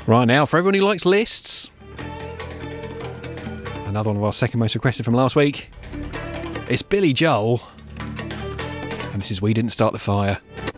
Right now, for everyone who likes lists, another one of our second most requested from last week. It's Billy Joel, and this is We Didn't Start the Fire.